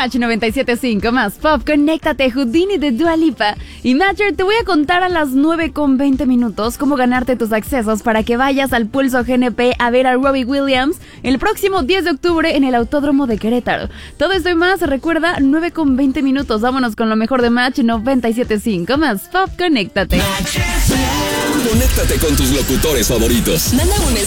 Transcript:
Match 97.5 más Pop, conéctate, Houdini de Dua Lipa. Y Matcher, te voy a contar a las 9:20 cómo ganarte tus accesos para que vayas al Pulso GNP a ver a Robbie Williams el próximo 10 de octubre en el Autódromo de Querétaro. Todo esto y más, recuerda, 9:20. Vámonos con lo mejor de Match 97.5 más Pop, conéctate. Conéctate con tus locutores favoritos. Manda un